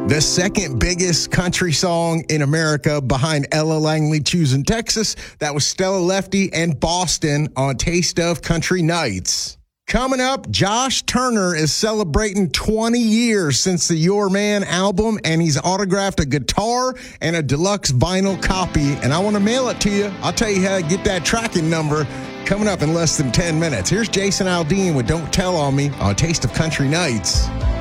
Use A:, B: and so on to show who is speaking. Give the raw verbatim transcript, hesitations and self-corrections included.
A: The second biggest country song in America behind Ella Langley Choosing Texas. That was Stella Lefty and Boston on Taste of Country Nights. Coming up, Josh Turner is celebrating twenty years since the Your Man album, and he's autographed a guitar and a deluxe vinyl copy, and I want to mail it to you. I'll tell you how to get that tracking number coming up in less than ten minutes. Here's Jason Aldean with Don't Tell on Me on Taste of Country Nights.